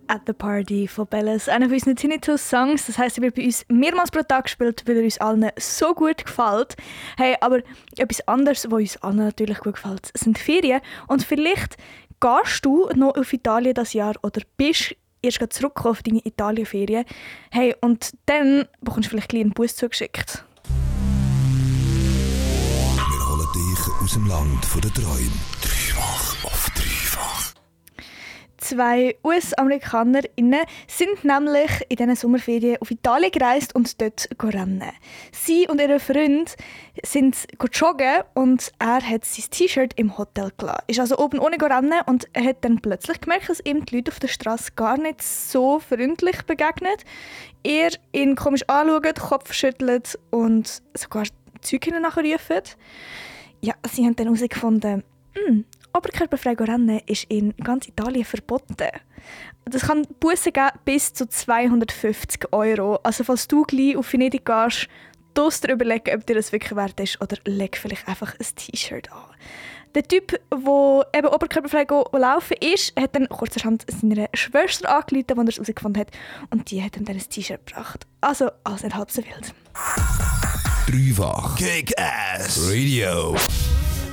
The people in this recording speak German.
at the Party von Bellas, einer von unseren Tinnitus-Songs. Das heisst, er wird bei uns mehrmals pro Tag gespielt, weil er uns allen so gut gefällt. Hey, aber etwas anderes, was uns allen natürlich gut gefällt, sind Ferien. Und vielleicht gehst du noch auf Italien das Jahr oder bist erst zurückgekommen auf deine Italienferien. Hey, und dann bekommst du vielleicht einen Bus zugeschickt. Wir holen dich aus dem Land der Träume. Dreifach auf dreifach. 2 US-AmerikanerInnen sind nämlich in diesen Sommerferien auf Italien gereist und dort rennen. Sie und ihr Freund sind joggen und er hat sein T-Shirt im Hotel gelassen. Ist also oben ohne rennen und er hat dann plötzlich gemerkt, dass ihm die Leute auf der Straße gar nicht so freundlich begegnen. Er ihn komisch anschaut, Kopf schüttelt und sogar Zeug nachrufen. Ja, sie haben dann herausgefunden, oberkörperfrei rennen ist in ganz Italien verboten. Das kann Bussen geben bis zu 250 €. Also falls du gleich auf Venedig gehst, darfst du dir überlegen, ob dir das wirklich wert ist oder leg vielleicht einfach ein T-Shirt an. Der Typ, der eben oberkörperfrei laufen ist, hat dann kurzerhand seiner Schwester angerufen, als er es herausgefunden hat. Und die hat ihm dann ein T-Shirt gebracht. Also alles nicht halb so wild. Dreifach Kick-Ass Radio.